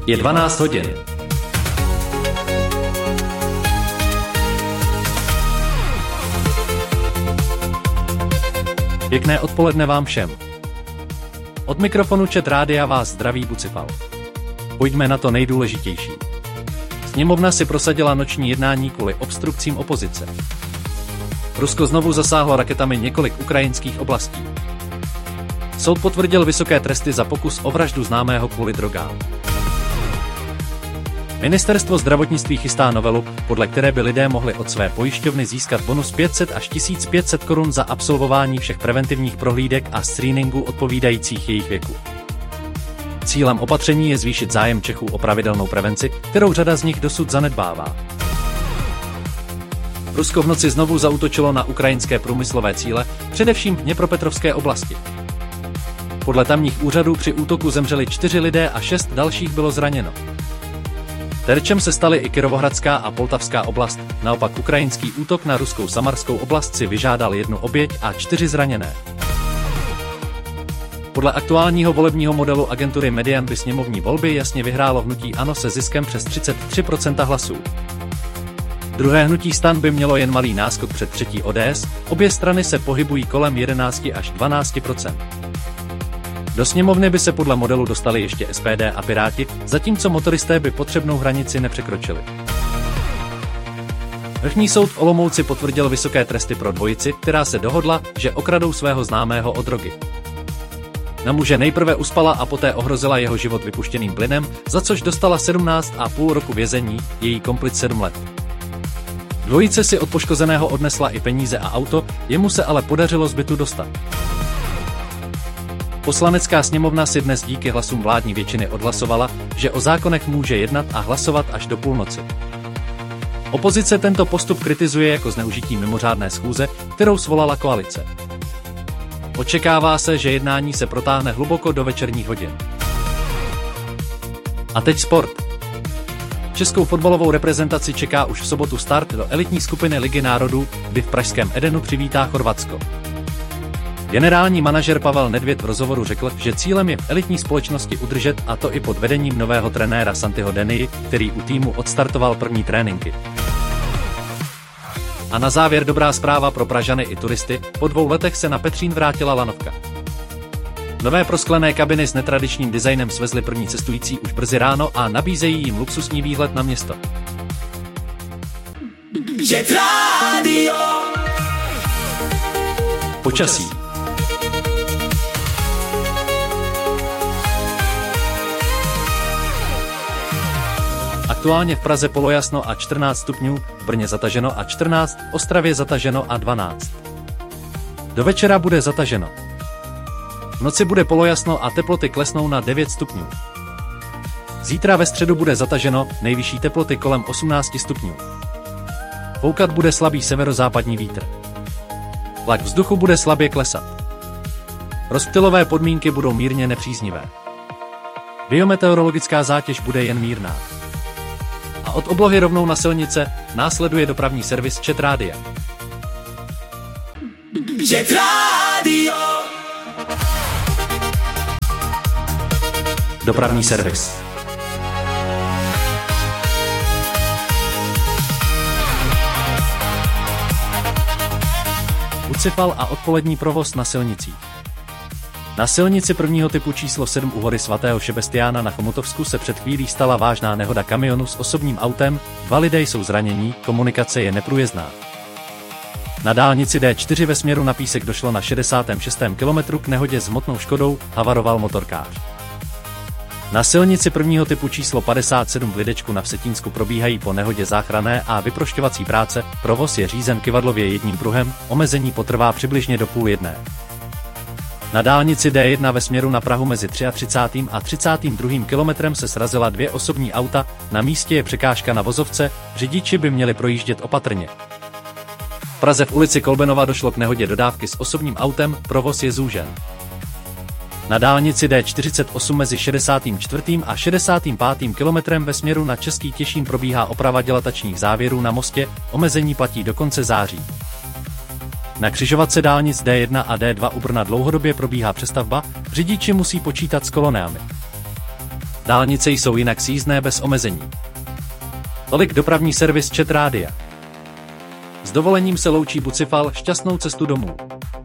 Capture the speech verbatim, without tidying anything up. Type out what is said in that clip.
Je dvanáct hodin. Pěkné odpoledne vám všem. Od mikrofonu Čet rádia vás zdraví Bucifal. Pojďme na to nejdůležitější. Sněmovna si prosadila noční jednání kvůli obstrukcím opozice. Rusko znovu zasáhlo raketami několik ukrajinských oblastí. Soud potvrdil vysoké tresty za pokus o vraždu známého kvůli drogám. Ministerstvo zdravotnictví chystá novelu, podle které by lidé mohli od své pojišťovny získat bonus pět set až tisíc pět set korun za absolvování všech preventivních prohlídek a screeningů odpovídajících jejich věku. Cílem opatření je zvýšit zájem Čechů o pravidelnou prevenci, kterou řada z nich dosud zanedbává. Rusko v noci znovu zaútočilo na ukrajinské průmyslové cíle, především v Dněpropetrovské oblasti. Podle tamních úřadů při útoku zemřeli čtyři lidé a šest dalších bylo zraněno. Terčem se staly i Kirovohradská a Poltavská oblast, naopak ukrajinský útok na ruskou Samarskou oblast si vyžádal jednu oběť a čtyři zraněné. Podle aktuálního volebního modelu agentury Median by sněmovní volby jasně vyhrálo hnutí ANO se ziskem přes třicet tři procent hlasů. Druhé hnutí STAN by mělo jen malý náskok před třetí O D S, obě strany se pohybují kolem jedenáct až dvanáct procent. Do sněmovny by se podle modelu dostali ještě S P D a Piráti, zatímco motoristé by potřebnou hranici nepřekročili. Vrchní soud v Olomouci potvrdil vysoké tresty pro dvojici, která se dohodla, že okradou svého známého o drogy. Na muže nejprve uspala a poté ohrozila jeho život vypuštěným plynem, za což dostala sedmnáct a půl roku vězení, její komplic sedm let. Dvojice si od poškozeného odnesla i peníze a auto, jemu se ale podařilo z bytu dostat. Poslanecká sněmovna si dnes díky hlasům vládní většiny odhlasovala, že o zákonech může jednat a hlasovat až do půlnoci. Opozice tento postup kritizuje jako zneužití mimořádné schůze, kterou svolala koalice. Očekává se, že jednání se protáhne hluboko do večerních hodin. A teď sport. Českou fotbalovou reprezentaci čeká už v sobotu start do elitní skupiny Ligy národů, kdy v pražském Edenu přivítá Chorvatsko. Generální manažer Pavel Nedvěd v rozhovoru řekl, že cílem je v elitní společnosti udržet, a to i pod vedením nového trenéra Santiho Denii, který u týmu odstartoval první tréninky. A na závěr dobrá zpráva pro Pražany i turisty, po dvou letech se na Petřín vrátila lanovka. Nové prosklené kabiny s netradičním designem svezly první cestující už brzy ráno a nabízejí jim luxusní výhled na město. Počasí. Aktuálně v Praze polojasno a čtrnáct stupňů, v Brně zataženo a čtrnáct, v Ostravě zataženo a dvanáct. Do večera bude zataženo. V noci bude polojasno a teploty klesnou na devět stupňů. Zítra ve středu bude zataženo, nejvyšší teploty kolem osmnáct stupňů. Foukat bude slabý severozápadní vítr. Tlak vzduchu bude slabě klesat. Rozptylové podmínky budou mírně nepříznivé. Biometeorologická zátěž bude jen mírná. A od oblohy rovnou na silnice následuje dopravní servis Čet rádia. Čet rádio. Dopravní servis. Bucifal a odpolední provoz na silnicích. Na silnici prvního typu číslo sedm u hory svatého Šebestiána na Chomutovsku se před chvílí stala vážná nehoda kamionu s osobním autem, dva lidé jsou zranění, komunikace je neprůjezdná. Na dálnici D čtyři ve směru na Písek došlo na šedesátém šestém kilometru k nehodě s hmotnou škodou, havaroval motorkář. Na silnici prvního typu číslo padesát sedm v Lidečku na Vsetínsku probíhají po nehodě záchranné a vyprošťovací práce, provoz je řízen kyvadlově jedním pruhem, omezení potrvá přibližně do půl jedné. Na dálnici D jedna ve směru na Prahu mezi třicátým třetím a třicátým druhým kilometrem se srazila dvě osobní auta, na místě je překážka na vozovce, řidiči by měli projíždět opatrně. V Praze v ulici Kolbenova došlo k nehodě dodávky s osobním autem, provoz je zúžen. Na dálnici D čtyřicet osm mezi šedesátým čtvrtým a šedesátým pátým kilometrem ve směru na Český Těšín probíhá oprava dilatačních závěrů na mostě, omezení platí do konce září. Na křižovatce dálnic D jedna a D dva u Brna dlouhodobě probíhá přestavba, řidiči musí počítat s kolonami. Dálnice jsou jinak sjízdné bez omezení. Tolik dopravní servis Chat Rádia. S dovolením se loučí Bucifal, šťastnou cestu domů.